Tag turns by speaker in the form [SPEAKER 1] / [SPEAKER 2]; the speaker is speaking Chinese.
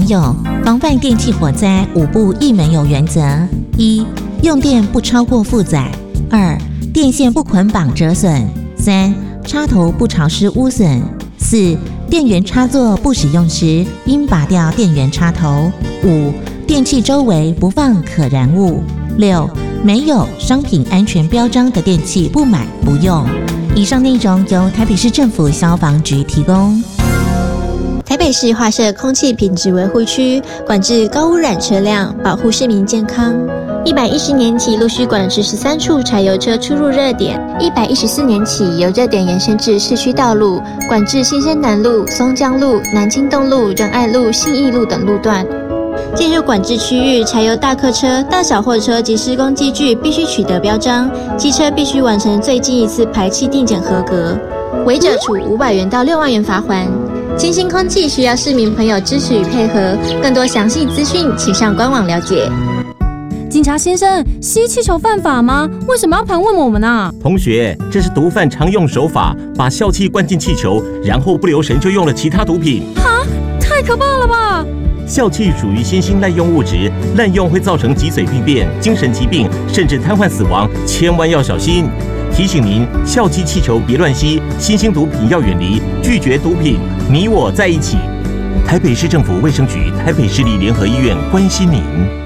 [SPEAKER 1] 网友，防范电器火灾5步一没有原则：一、用电不超过负载；2、电线不捆绑折损；3、插头不潮湿污损；4、电源插座不使用时应拔掉电源插头；5、电器周围不放可燃物；6、没有商品安全标章的电器不买不用。以上内容由台北市政府消防局提供。
[SPEAKER 2] 台北市划设空气品质维护区，管制高污染车辆，保护市民健康。110年起陆续管制13处柴油车出入热点，114年起由热点延伸至市区道路，管制新生南路、松江路、南京东路、仁爱路、信义路等路段。进入管制区域，柴油大客车、大小货车及施工机具必须取得标章，机车必须完成最近一次排气定检合格，违者处500元到6万元罚锾。清新空气需要市民朋友支持与配合，更多详细资讯请上官网了解。
[SPEAKER 3] 警察先生，吸气球犯法吗？为什么要盘问我们啊？
[SPEAKER 4] 同学，这是毒贩常用手法，把笑气灌进气球，然后不留神就用了其他毒品。
[SPEAKER 3] 哈，太可怕了吧！
[SPEAKER 4] 笑气属于新兴滥用物质，滥用会造成脊髓病变、精神疾病，甚至瘫痪死亡，千万要小心。提醒您，笑气气球别乱吸，新兴毒品要远离，拒绝毒品，你我在一起。台北市政府卫生局、台北市立联合医院关心您。